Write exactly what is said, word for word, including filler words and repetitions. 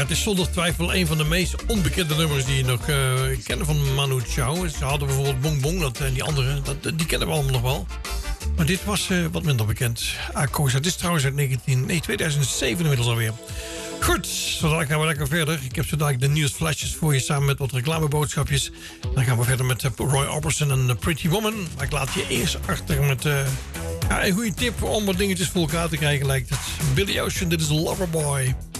het is zonder twijfel een van de meest onbekende nummers die je nog uh, kennen van Manu Chao. Ze hadden bijvoorbeeld Bong Bong, dat, en die andere, dat, die kennen we allemaal nog wel. Maar dit was uh, wat minder bekend. Akosa, dit is trouwens uit negentien, nee, tweeduizend zeven inmiddels alweer. Goed, zo dadelijk gaan we lekker verder. Ik heb zo dadelijk de nieuwsflashes voor je samen met wat reclameboodschapjes. Dan gaan we verder met uh, Roy Orbison en uh, Pretty Woman. Maar ik laat je eerst achter met uh, ja, een goede tip om wat dingetjes voor elkaar te krijgen, lijkt het. Billy Ocean, dit is Loverboy.